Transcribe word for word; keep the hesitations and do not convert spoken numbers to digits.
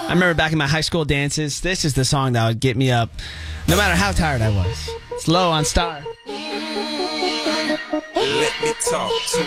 I remember back in my high school dances, this is the song that would get me up no matter how tired I was. It's Low on Star. Let me talk to